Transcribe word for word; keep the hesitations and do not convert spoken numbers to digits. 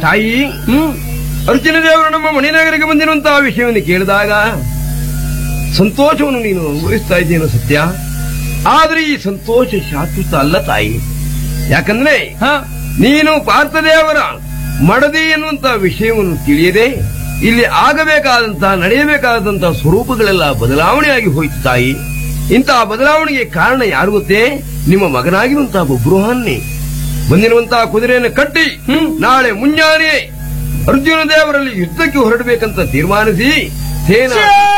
ತಾಯಿ ಅರ್ಜುನ ದೇವರು ನಮ್ಮ ಮಣಿನಗರಿಗೆ ಬಂದಿರುವಂತಹ ವಿಷಯವನ್ನು ಕೇಳಿದಾಗ ಸಂತೋಷವನ್ನು ನೀನು ಅನುಭವಿಸ್ತಾ ಇದ್ದೇನು ಸತ್ಯ. ಆದ್ರೆ ಈ ಸಂತೋಷ ಶಾಶ್ವತ ಅಲ್ಲ ತಾಯಿ. ಯಾಕಂದ್ರೆ ನೀನು ಪಾರ್ಥದೇವರ ಮಡದಿ ಎನ್ನುವಂತಹ ವಿಷಯವನ್ನು ತಿಳಿಯದೆ ಇಲ್ಲಿ ಆಗಬೇಕಾದಂತಹ ನಡೆಯಬೇಕಾದಂತಹ ಸ್ವರೂಪಗಳೆಲ್ಲ ಬದಲಾವಣೆಯಾಗಿ ಹೋಯಿತು ತಾಯಿ. ಇಂತಹ ಬದಲಾವಣೆಗೆ ಕಾರಣ ಯಾರು ಗೊತ್ತೇ? ನಿಮ್ಮ ಮಗನಾಗಿರುವಂತಹ ಬಬ್ರುಹಾನ್ನೇ. ಬಂದಿರುವಂತಹ ಕುದುರೆಯನ್ನು ಕಟ್ಟಿ ನಾಳೆ ಮುಂಜಾನೆ ಅರ್ಜುನ ದೇವರಲ್ಲಿ ಯುದ್ಧಕ್ಕೆ ಹೊರಡಬೇಕಂತ ತೀರ್ಮಾನಿಸಿ ಸೇನಾ